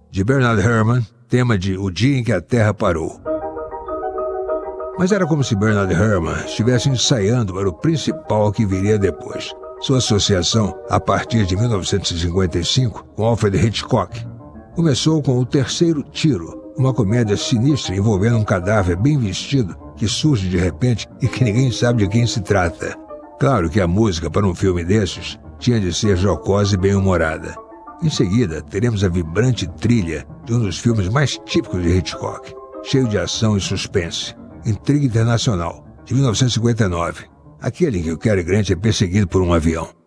de Bernard Herrmann, tema de O Dia em que a Terra Parou. Mas era como se Bernard Herrmann estivesse ensaiando para o principal que viria depois. Sua associação, a partir de 1955, com Alfred Hitchcock, começou com O Terceiro Tiro, uma comédia sinistra envolvendo um cadáver bem vestido que surge de repente e que ninguém sabe de quem se trata. Claro que a música para um filme desses tinha de ser jocosa e bem-humorada. Em seguida, teremos a vibrante trilha de um dos filmes mais típicos de Hitchcock, cheio de ação e suspense, Intriga Internacional, de 1959, aquele em que o Cary Grant é perseguido por um avião.